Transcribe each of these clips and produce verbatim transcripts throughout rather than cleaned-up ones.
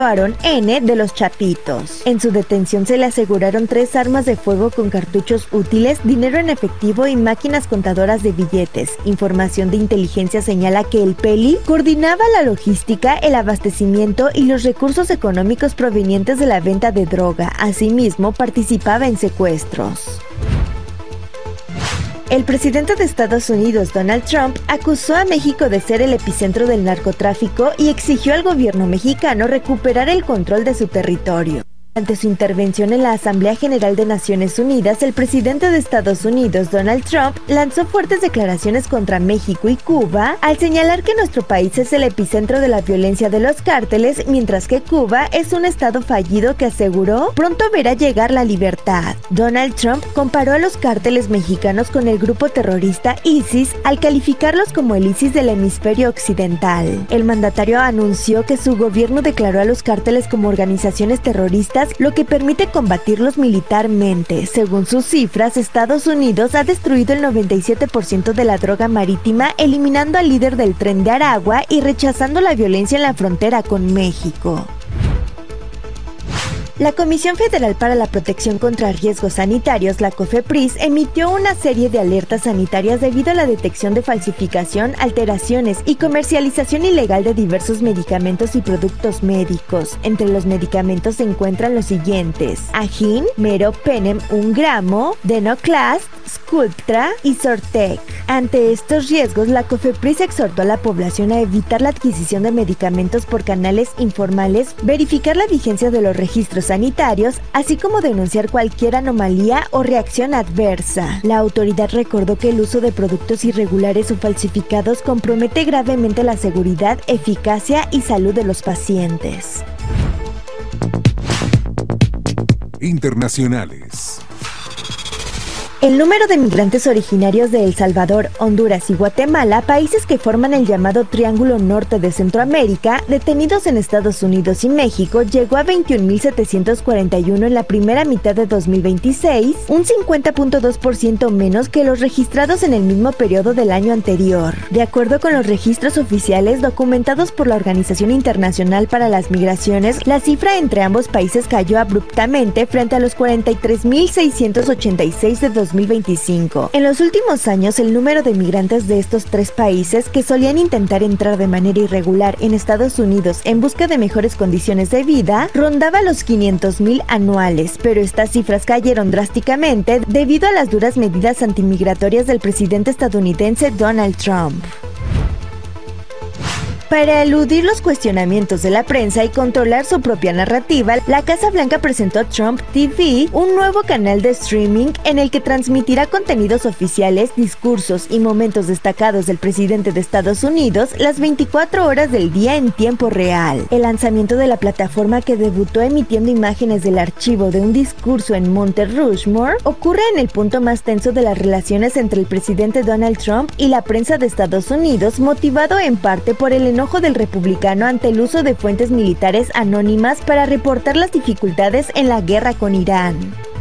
Aaron N. de los Chapitos. En su detención se le aseguraron tres armas de fuego con cartuchos útiles, dinero en efectivo y máquinas contadoras de billetes. Información de inteligencia señala que el Peli coordinaba la logística, el abastecimiento y los recursos económicos provenientes de la venta de droga. Asimismo, participaba en secuestros. El presidente de Estados Unidos, Donald Trump, acusó a México de ser el epicentro del narcotráfico y exigió al gobierno mexicano recuperar el control de su territorio. Ante su intervención en la Asamblea General de Naciones Unidas, el presidente de Estados Unidos, Donald Trump, lanzó fuertes declaraciones contra México y Cuba al señalar que nuestro país es el epicentro de la violencia de los cárteles, mientras que Cuba es un estado fallido que aseguró pronto verá llegar la libertad. Donald Trump comparó a los cárteles mexicanos con el grupo terrorista ISIS al calificarlos como el ISIS del hemisferio occidental. El mandatario anunció que su gobierno declaró a los cárteles como organizaciones terroristas, lo que permite combatirlos militarmente. Según sus cifras, Estados Unidos ha destruido el noventa y siete por ciento de la droga marítima, eliminando al líder del Tren de Aragua y rechazando la violencia en la frontera con México. La Comisión Federal para la Protección contra Riesgos Sanitarios, la COFEPRIS, emitió una serie de alertas sanitarias debido a la detección de falsificación, alteraciones y comercialización ilegal de diversos medicamentos y productos médicos. Entre los medicamentos se encuentran los siguientes: Agin, Meropenem un gramo, Denoclast, Sculptra y Sortec. Ante estos riesgos, la COFEPRIS exhortó a la población a evitar la adquisición de medicamentos por canales informales, verificar la vigencia de los registros sanitarios, así como denunciar cualquier anomalía o reacción adversa. La autoridad recordó que el uso de productos irregulares o falsificados compromete gravemente la seguridad, eficacia y salud de los pacientes. Internacionales. El número de migrantes originarios de El Salvador, Honduras y Guatemala, países que forman el llamado Triángulo Norte de Centroamérica, detenidos en Estados Unidos y México, llegó a veintiún mil setecientos cuarenta y uno en la primera mitad de dos mil veintiséis, un cincuenta punto dos por ciento menos que los registrados en el mismo periodo del año anterior. De acuerdo con los registros oficiales documentados por la Organización Internacional para las Migraciones, la cifra entre ambos países cayó abruptamente frente a los cuarenta y tres mil seiscientos ochenta y seis de dos mil veinticinco. En los últimos años, el número de migrantes de estos tres países que solían intentar entrar de manera irregular en Estados Unidos en busca de mejores condiciones de vida rondaba los quinientos mil anuales, pero estas cifras cayeron drásticamente debido a las duras medidas antimigratorias del presidente estadounidense Donald Trump. Para eludir los cuestionamientos de la prensa y controlar su propia narrativa, la Casa Blanca presentó Trump T V, un nuevo canal de streaming en el que transmitirá contenidos oficiales, discursos y momentos destacados del presidente de Estados Unidos las veinticuatro horas del día en tiempo real. El lanzamiento de la plataforma, que debutó emitiendo imágenes del archivo de un discurso en Monte Rushmore, ocurre en el punto más tenso de las relaciones entre el presidente Donald Trump y la prensa de Estados Unidos, motivado en parte por el enojo del republicano ante el uso de fuentes militares anónimas para reportar las dificultades en la guerra con Irán.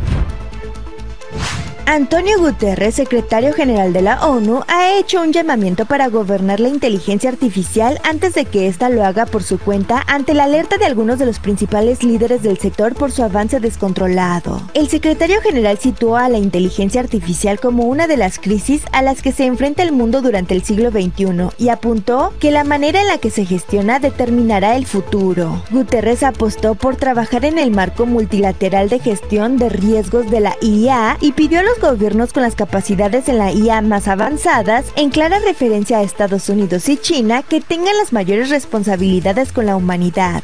Antonio Guterres, secretario general de la ONU, ha hecho un llamamiento para gobernar la inteligencia artificial antes de que ésta lo haga por su cuenta, ante la alerta de algunos de los principales líderes del sector por su avance descontrolado. El secretario general situó a la inteligencia artificial como una de las crisis a las que se enfrenta el mundo durante el siglo veintiuno y apuntó que la manera en la que se gestiona determinará el futuro. Guterres apostó por trabajar en el marco multilateral de gestión de riesgos de la I A y pidió a los gobiernos con las capacidades en la I A más avanzadas, en clara referencia a Estados Unidos y China, que tengan las mayores responsabilidades con la humanidad.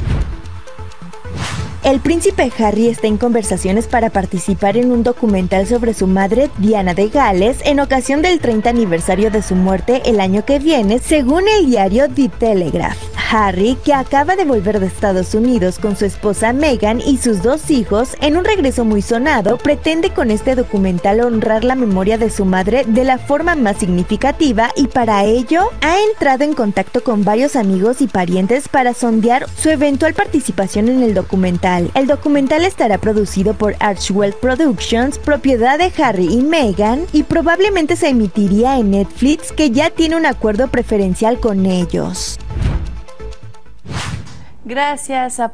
El príncipe Harry está en conversaciones para participar en un documental sobre su madre, Diana de Gales, en ocasión del treinta aniversario de su muerte el año que viene, según el diario The Telegraph. Harry, que acaba de volver de Estados Unidos con su esposa Meghan y sus dos hijos, en un regreso muy sonado, pretende con este documental honrar la memoria de su madre de la forma más significativa, y para ello ha entrado en contacto con varios amigos y parientes para sondear su eventual participación en el documental. El documental estará producido por Archwell Productions, propiedad de Harry y Meghan, y probablemente se emitiría en Netflix, que ya tiene un acuerdo preferencial con ellos. Gracias a